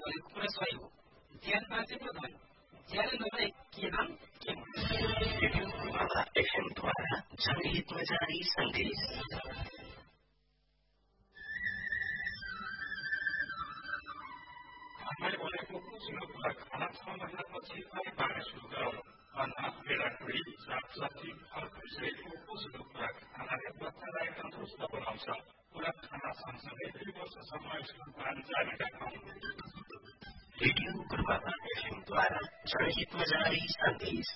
भनेको कुरा सही हो। ज्यान बाँचे पो धन, ज्यान नभए के धन के एफएमद्वारा जनहितमा जारी सन्देश। मैले भनेको बुझ्नु कुरा खाना 6 महिनापछि अनि पार्न सुरु गरौँ। अन्न, पेडाकुडी, सागसब्जी, फलफुलसहितको बुझ्नु कुरा खानाले बच्चालाई तन्दुरुस्त बनाउँछ। कुरा खाना सँगसँगै 2 वर्षसम्म स्कुल पान जारी राखौँ। रेडियो गुरुबाबा एफएमद्वारा जनहितमा जारी सन्देश।